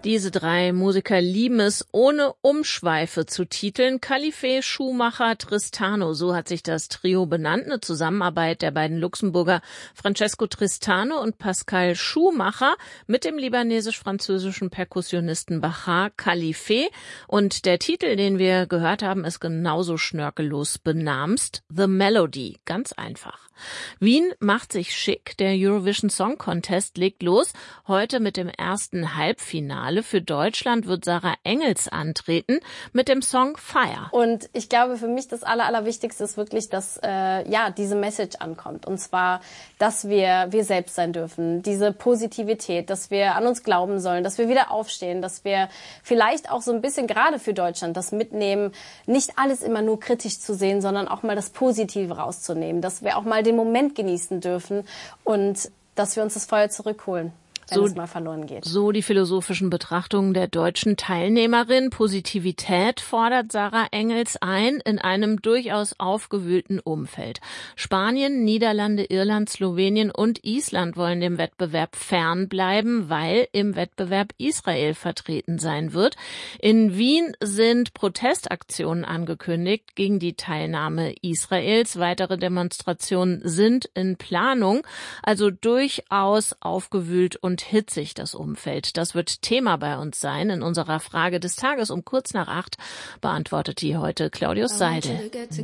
Diese drei Musiker lieben es, ohne Umschweife zu titeln. Khalife, Schumacher, Tristano, so hat sich das Trio benannt. Eine Zusammenarbeit der beiden Luxemburger Francesco Tristano und Pascal Schumacher mit dem libanesisch-französischen Perkussionisten Bahar Khalife. Und der Titel, den wir gehört haben, ist genauso schnörkellos benamst. The Melody. Ganz einfach. Wien macht sich schick. Der Eurovision Song Contest legt los. Heute mit dem ersten Halbfinale. Für Deutschland wird Sarah Engels antreten mit dem Song Fire. Und ich glaube, für mich das Allerwichtigste ist wirklich, dass diese Message ankommt. Und zwar, dass wir selbst sein dürfen. Diese Positivität, dass wir an uns glauben sollen, dass wir wieder aufstehen, dass wir vielleicht auch so ein bisschen gerade für Deutschland das mitnehmen, nicht alles immer nur kritisch zu sehen, sondern auch mal das Positive rauszunehmen, dass wir auch mal den Moment genießen dürfen und dass wir uns das Feuer zurückholen, wenn es mal verloren geht. So die philosophischen Betrachtungen der deutschen Teilnehmerin. Positivität fordert Sarah Engels ein in einem durchaus aufgewühlten Umfeld. Spanien, Niederlande, Irland, Slowenien und Island wollen dem Wettbewerb fernbleiben, weil im Wettbewerb Israel vertreten sein wird. In Wien sind Protestaktionen angekündigt gegen die Teilnahme Israels. Weitere Demonstrationen sind in Planung, also durchaus aufgewühlt und hitzig das Umfeld. Das wird Thema bei uns sein. In unserer Frage des Tages um kurz nach 8 beantwortet die heute Claudius Seidel.